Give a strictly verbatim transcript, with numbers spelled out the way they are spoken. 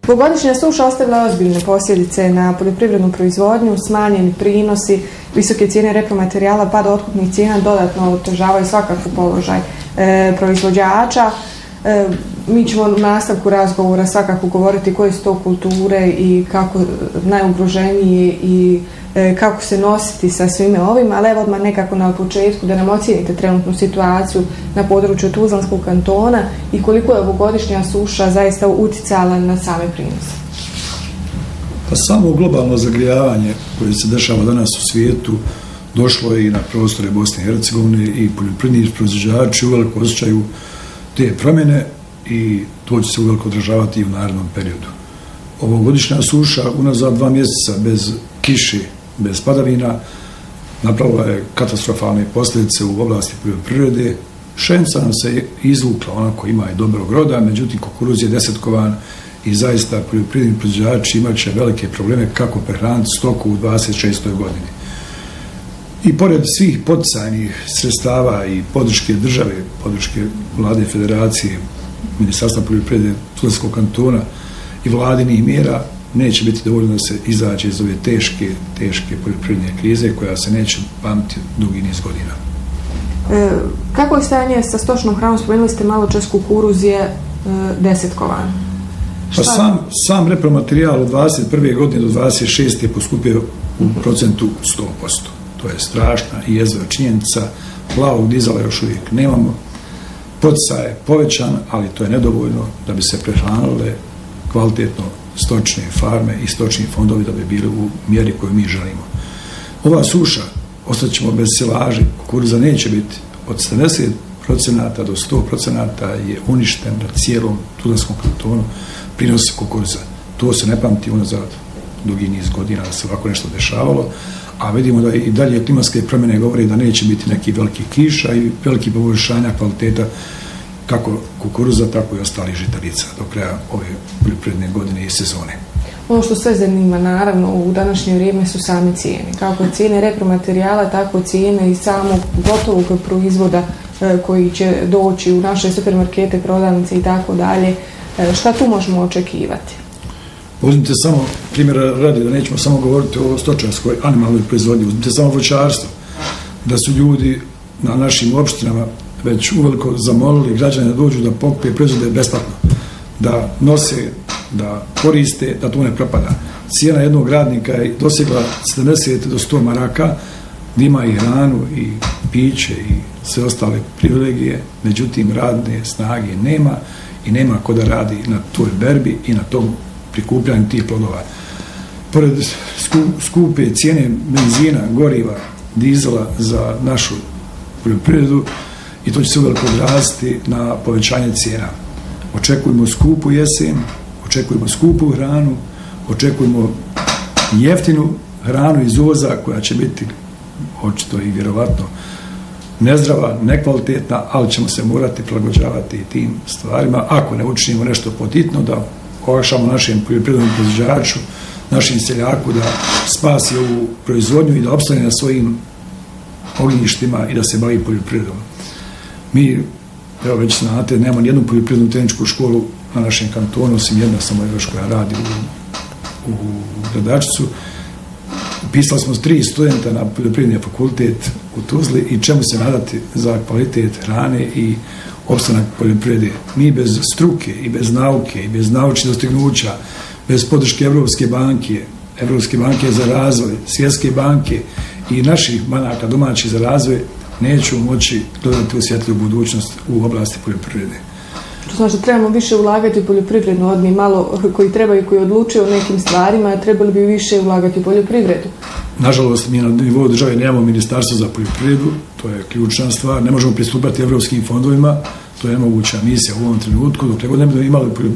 Dvogodišnja suša ostavila ozbiljne posljedice na poljoprivrednu proizvodnju, smanjeni prinosi, visoke cijene repromaterijala, pada otkupnih cijena dodatno otežavaju svakako položaj e, proizvođača. E, mi ćemo u nastavku razgovora svakako govoriti koje su to kulture i kako najugroženije i e, kako se nositi sa svime ovim, ali evo odmah nekako na početku da nam ocijenite trenutnu situaciju na području Tuzlanskog kantona i koliko je ovogodišnja suša zaista uticala na same prinose. Pa samo globalno zagrijavanje koje se dešava danas u svijetu došlo je i na prostore Bosne i Hercegovine i poljoprivredni proizvođači uveliko osjećaju te promjene i to će se uveliko odražavati i u narednom periodu. Ovogodišnja suša unazad dva mjeseca bez kiše, bez padavina napravila je katastrofalne posljedice u oblasti poljoprivrede. Pšenica nam se izvukla, onako ima i dobrog roda, međutim kukuruz je desetkovan i zaista poljoprivredni proizvođači imat će velike probleme kako prehraniti stoku u dvadeset šestoj godini. I pored svih poticajnih sredstava i podrške države, podrške vlade federacije, Ministarstva poljoprivrede Tuzlanskog kantona i vladinih mjera, neće biti dovoljno da se izađe iz ove teške, teške poljoprivredne krize koja se neće pamtiti dugi niz godina. E, kako je stanje sa stočnom hranom? Spomenuli ste malo čas, kukuruz je e, desetkovan. Pa sam, sam repromaterijal od dvadeset prve godine do dvadeset šeste je poskupio u procentu sto posto. To je strašna i jezva činjenica. Plavog dizela još uvijek nemamo. Poticaj je povećan, ali to je nedovoljno da bi se prehranile kvalitetno stočne farme i stočni fondovi da bi bili u mjeri koju mi želimo. Ova suša, ostaćemo bez silaži, kukuruza neće biti. Od sedamdeset procenata do sto procenata je uništen na cijelom Tuzlanskom kantonu prinos kukuruza. To se ne pamti unazad dugi niz godina da se ovako nešto dešavalo, a vidimo da i dalje klimatske promjene govore da neće biti neki veliki kiša i veliki poboljšanja kvaliteta kako kukuruza, tako i ostalih žitarica do kraja ove poljoprivredne godine i sezone. Ono što sve zanima, naravno, u današnje vrijeme su same cijene. Kako cijene repromaterijala, tako cijene i samog gotovog proizvoda e, koji će doći u naše supermarkete, prodavnice i tako dalje. E, šta tu možemo očekivati? Uzmite samo primjera radi, da nećemo samo govoriti o stočarskoj animalnoj proizvodnji, uzmite samo voćarstvo, da su ljudi na našim opštinama već uveliko zamolili građane da dođu da pokupe proizvode besplatno, da nose, da koriste, da to ne propada. Cijena jednog radnika je dosegla sedamdeset do sto maraka, da ima i hranu i piće i sve ostale privilegije, međutim radne snage nema i nema ko da radi na toj berbi i na tom prikupljanju tih plodova. Pored skupe cijene benzina, goriva, dizela za našu poljoprivredu, i to će se uveliko odraziti na povećanje cijena. Očekujemo skupu jesen, očekujemo skupu hranu, očekujemo jeftinu hranu iz uvoza koja će biti očito i vjerovatno nezdrava, nekvalitetna, ali ćemo se morati prilagođavati tim stvarima ako ne učinimo nešto potitno da olakšamo našem poljoprivrednom proizvođaču, našem seljaku da spasi ovu proizvodnju i da opstane na svojim ognjištima i da se bavi poljoprivredom. Mi, evo već znate, nemamo nijednu poljoprivrednu tehničku školu na našem kantonu, osim jedna samo još koja radi u, u Gradačcu. Upisali smo tri studenta na poljoprivredni fakultet u Tuzli i čemu se nadati za kvalitet hrane i opstanak poljoprivrede. Mi bez struke i bez nauke i bez naučnih dostignuća, bez podrške Evropske banke, Evropske banke za razvoj, Svjetske banke i naših banaka domaćih za razvoj, neću moći gledati u svjetliju budućnost u oblasti poljoprivrede. To znači da trebamo više ulagati u poljoprivrednu, od mi malo koji trebaju, koji odlučuju o nekim stvarima, trebali bi više ulagati u poljoprivredu. Nažalost, mi na nivou države nemamo ministarstvo za poljoprivredu, to je ključna stvar, ne možemo pristupati evropskim fondovima, to je nemoguća misija u ovom trenutku, dok ne budemo imali